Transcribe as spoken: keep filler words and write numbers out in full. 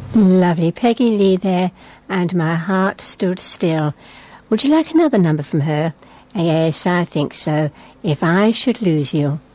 Lovely. Peggy Lee there, and My Heart Stood Still. Would you like another number from her? Yes, I think so. If I Should Lose You.